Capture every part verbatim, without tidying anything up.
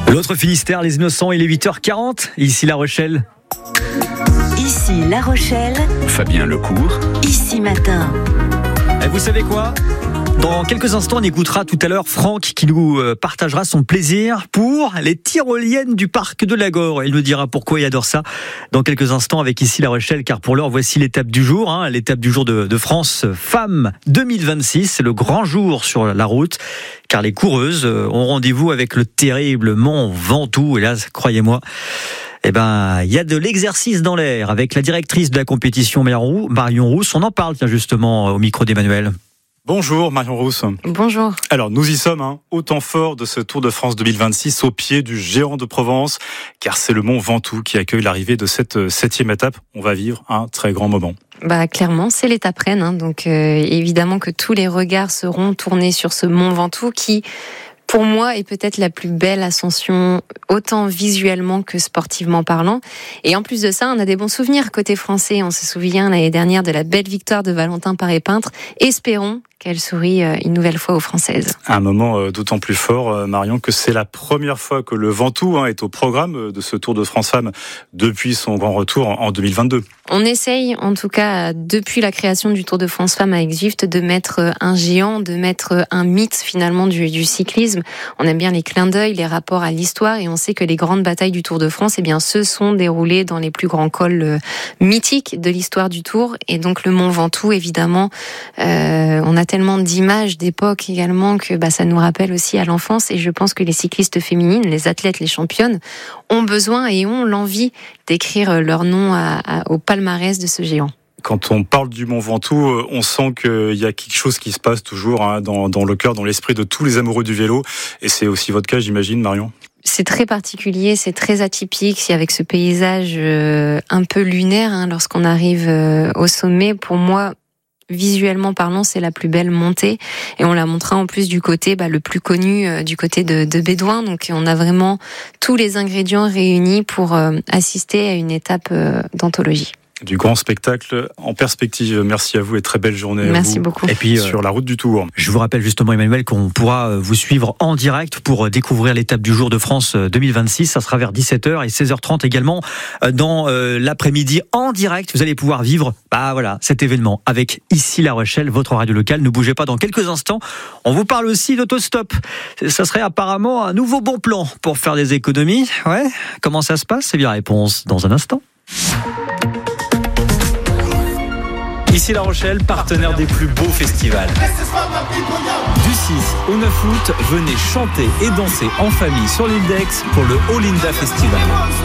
L'autre Finistère, les Innocents, il est huit heures quarante, ici La Rochelle. Ici La Rochelle. Fabien Lecourt. Ici Matin. Et vous savez quoi ? Dans quelques instants, on écoutera tout à l'heure Franck qui nous partagera son plaisir pour les tyroliennes du parc de Lagor. Il nous dira pourquoi il adore ça dans quelques instants avec ici La Rochelle, car pour l'heure, voici l'étape du jour, hein, l'étape du jour de, de France Femmes deux mille vingt-six. C'est le grand jour sur la route, car les coureuses ont rendez-vous avec le terrible Mont Ventoux. Et là, croyez-moi, eh ben, il y a de l'exercice dans l'air avec la directrice de la compétition, Marion Rousse. On en parle, tiens, justement, au micro d'Emmanuel. Bonjour Marion Rousse. Bonjour. Alors nous y sommes, hein, au temps fort de ce Tour de France deux mille vingt-six, au pied du géant de Provence, car c'est le Mont Ventoux qui accueille l'arrivée de cette septième étape. On va vivre un très grand moment. Bah clairement, c'est l'étape reine, hein, donc euh, évidemment que tous les regards seront tournés sur ce Mont Ventoux qui, pour moi, est peut-être la plus belle ascension, autant visuellement que sportivement parlant. Et en plus de ça, on a des bons souvenirs côté français. On se souvient l'année dernière de la belle victoire de Valentin Paré-Peintre. Espérons qu'elle sourit une nouvelle fois aux Françaises. Un moment d'autant plus fort, Marion, que c'est la première fois que le Ventoux hein, est au programme de ce Tour de France Femmes depuis son grand retour en deux mille vingt-deux. On essaye, en tout cas, depuis la création du Tour de France Femmes avec Zwift, de mettre un géant, de mettre un mythe finalement du, du cyclisme. On aime bien les clins d'œil, les rapports à l'histoire, et on sait que les grandes batailles du Tour de France, eh bien, se sont déroulées dans les plus grands cols euh, mythiques de l'histoire du Tour. Et donc le Mont Ventoux, évidemment, euh, on a tellement d'images d'époque également que bah, ça nous rappelle aussi à l'enfance. Et je pense que les cyclistes féminines, les athlètes, les championnes, ont besoin et ont l'envie d'écrire leur nom à, à, au palmarès de ce géant. Quand on parle du Mont Ventoux, on sent qu'il y a quelque chose qui se passe toujours hein, dans, dans le cœur, dans l'esprit de tous les amoureux du vélo. Et c'est aussi votre cas, j'imagine, Marion ? C'est très particulier, c'est très atypique, avec ce paysage euh, un peu lunaire hein, lorsqu'on arrive euh, au sommet. Pour moi, visuellement parlant, c'est la plus belle montée, et on la montrera en plus du côté bah, le plus connu, euh, du côté de, de Bédouin. Donc on a vraiment tous les ingrédients réunis pour euh, assister à une étape euh, d'anthologie. Du grand spectacle en perspective. Merci à vous et très belle journée. Merci à vous. beaucoup. Et puis, sur la route du Tour. Je vous rappelle justement, Emmanuel, qu'on pourra vous suivre en direct pour découvrir l'étape du jour de France deux mille vingt-six. Ça sera vers dix-sept heures et seize heures trente également dans l'après-midi en direct. Vous allez pouvoir vivre bah voilà, cet événement avec ici La Rochelle, votre radio locale. Ne bougez pas, dans quelques instants. On vous parle aussi d'autostop. Ça serait apparemment un nouveau bon plan pour faire des économies. Ouais. Comment ça se passe ? C'est bien, réponse dans un instant. Ici La Rochelle, partenaire des plus beaux festivals. Du six au neuf août, venez chanter et danser en famille sur l'île d'Aix pour le Olinda Festival.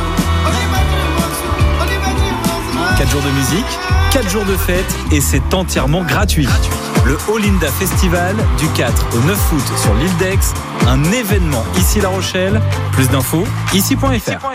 quatre jours de musique, quatre jours de fête et c'est entièrement gratuit. Le Olinda Festival du quatre au neuf août sur l'île d'Aix, un événement ici La Rochelle. Plus d'infos, ici point f r.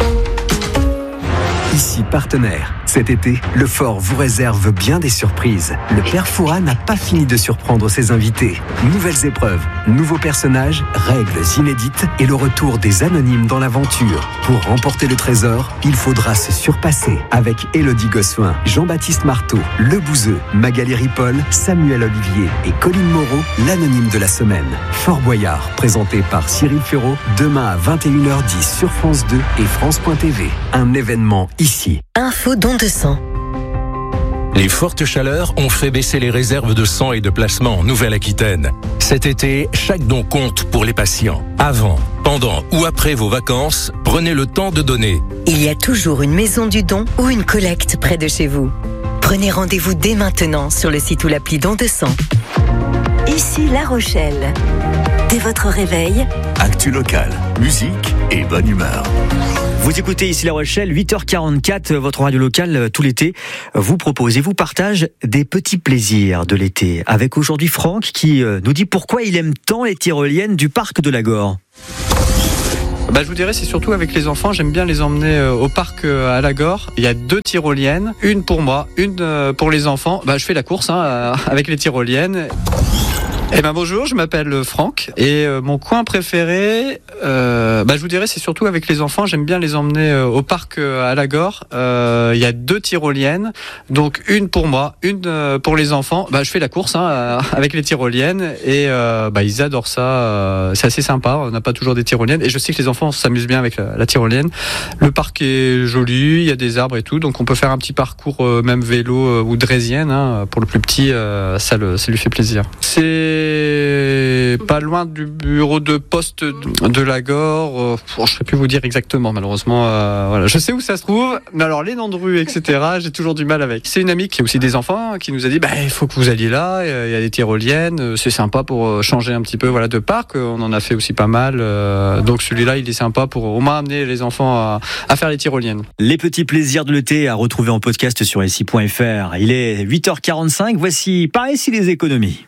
Ici partenaire. Cet été, le Fort vous réserve bien des surprises. Le Père Fouras n'a pas fini de surprendre ses invités. Nouvelles épreuves, nouveaux personnages, règles inédites et le retour des anonymes dans l'aventure. Pour remporter le trésor, il faudra se surpasser avec Élodie Gossuin, Jean-Baptiste Marteau, Le Bouzeux, Magali Ripoll, Samuel Olivier et Colline Moreau, l'anonyme de la semaine. Fort Boyard, présenté par Cyril Ferraud, demain à vingt et une heures dix sur France deux et France point t v. Un événement ici. Info don de sang. Les fortes chaleurs ont fait baisser les réserves de sang et de plasma en Nouvelle-Aquitaine. Cet été, chaque don compte pour les patients. Avant, pendant ou après vos vacances, prenez le temps de donner. Il y a toujours une maison du don ou une collecte près de chez vous. Prenez rendez-vous dès maintenant sur le site ou l'appli Don de sang. Ici La Rochelle. Dès votre réveil, Actu locale, musique et bonne humeur. Vous écoutez ici La Rochelle, huit heures quarante-quatre, votre radio locale tout l'été vous propose et vous partage des petits plaisirs de l'été. Avec aujourd'hui Franck qui nous dit pourquoi il aime tant les tyroliennes du parc de Lagor. Bah, je vous dirais, c'est surtout avec les enfants, j'aime bien les emmener au parc à Lagor. Il y a deux tyroliennes, une pour moi, une pour les enfants. Bah, je fais la course hein, avec les tyroliennes. Eh ben bonjour, je m'appelle Franck et euh, mon coin préféré, euh, bah, je vous dirais c'est surtout avec les enfants. J'aime bien les emmener euh, au parc euh, à Lagor. Il euh, y a deux tyroliennes, donc une pour moi, une euh, pour les enfants. Bah, je fais la course hein, avec les tyroliennes et euh, bah, ils adorent ça. Euh, c'est assez sympa. On n'a pas toujours des tyroliennes et je sais que les enfants s'amusent bien avec la, la tyrolienne. Le parc est joli, il y a des arbres et tout, donc on peut faire un petit parcours euh, même vélo euh, ou draisienne hein, pour le plus petit. Euh, ça, le, ça lui fait plaisir. C'est pas loin du bureau de poste de Lagor. Euh, je ne saurais plus vous dire exactement, malheureusement. Euh, voilà. Je sais où ça se trouve, mais alors les noms de rue, et cetera, j'ai toujours du mal avec. C'est une amie qui a aussi des enfants qui nous a dit bah, il faut que vous alliez là, il y a des tyroliennes, c'est sympa pour changer un petit peu voilà, de parc. On en a fait aussi pas mal. Euh, donc celui-là, il est sympa pour au moins amener les enfants à, à faire les tyroliennes. Les petits plaisirs de l'été à retrouver en podcast sur S I point F R. Il est huit heures quarante-cinq. Voici Par ici les économies.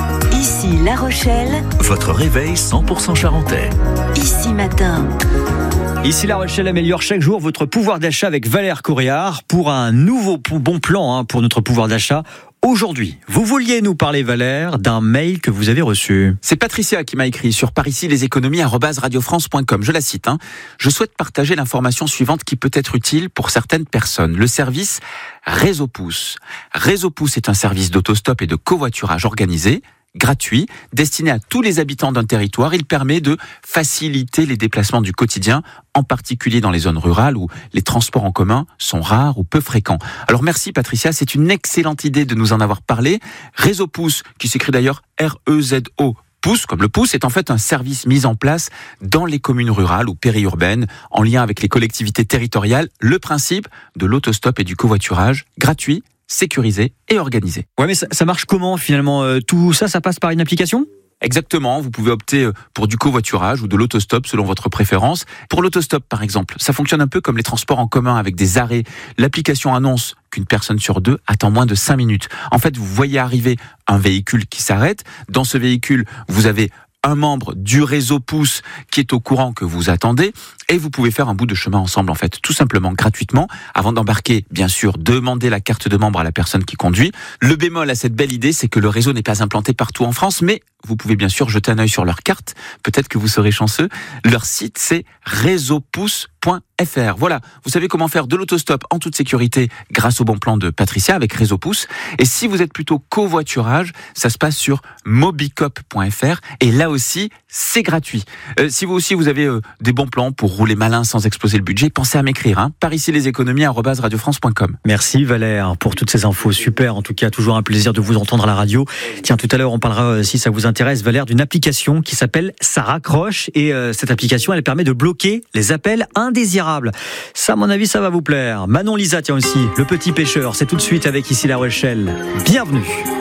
Ici La Rochelle. Votre réveil cent pour cent charentais. Ici Matin. Ici La Rochelle améliore chaque jour votre pouvoir d'achat avec Valère Coréard pour un nouveau bon plan hein, pour notre pouvoir d'achat. Aujourd'hui, vous vouliez nous parler, Valère, d'un mail que vous avez reçu. C'est Patricia qui m'a écrit sur par ici les économies arobase radio france point com. Je la cite. Hein. Je souhaite partager l'information suivante qui peut être utile pour certaines personnes. Le service Réseau Pouce. Réseau Pouce est un service d'autostop et de covoiturage organisé, gratuit, destiné à tous les habitants d'un territoire. Il permet de faciliter les déplacements du quotidien, en particulier dans les zones rurales où les transports en commun sont rares ou peu fréquents. Alors merci Patricia, c'est une excellente idée de nous en avoir parlé. Réseau Pouce, qui s'écrit d'ailleurs R E Z O, Pouce, comme le pouce, est en fait un service mis en place dans les communes rurales ou périurbaines, en lien avec les collectivités territoriales. Le principe de l'autostop et du covoiturage, gratuit, sécurisé et organisé. Ouais, mais ça, ça marche comment finalement euh, tout ça, ça passe par une application ? Exactement, vous pouvez opter pour du covoiturage ou de l'autostop selon votre préférence. Pour l'autostop par exemple, ça fonctionne un peu comme les transports en commun avec des arrêts. L'application annonce qu'une personne sur deux attend moins de cinq minutes. En fait, vous voyez arriver un véhicule qui s'arrête. Dans ce véhicule, vous avez un membre du réseau Pouce qui est au courant que vous attendez et vous pouvez faire un bout de chemin ensemble en fait, tout simplement gratuitement. Avant d'embarquer, bien sûr, demandez la carte de membre à la personne qui conduit. Le bémol à cette belle idée, c'est que le réseau n'est pas implanté partout en France, mais vous pouvez bien sûr jeter un œil sur leur carte. Peut-être que vous serez chanceux. Leur site, c'est réseau pouce point F R. Voilà, vous savez comment faire de l'autostop en toute sécurité grâce au bon plan de Patricia avec Réseau Pouce. Et si vous êtes plutôt covoiturage, ça se passe sur mobicop point F R. Et là aussi, c'est gratuit. Euh, si vous aussi vous avez euh, des bons plans pour rouler malin sans exploser le budget, pensez à m'écrire. Hein. Par ici les économies arobase radio france point com. Merci Valère pour toutes ces infos. Super, en tout cas, toujours un plaisir de vous entendre à la radio. Tiens, tout à l'heure, on parlera, euh, si ça vous intéresse, Valère, d'une application qui s'appelle Ça raccroche. Et euh, cette application, elle permet de bloquer les appels indésirables. Ça, à mon avis, ça va vous plaire. Manon Lisa, tiens aussi, Le Petit Pêcheur. C'est tout de suite avec Ici La Rochelle. Bienvenue.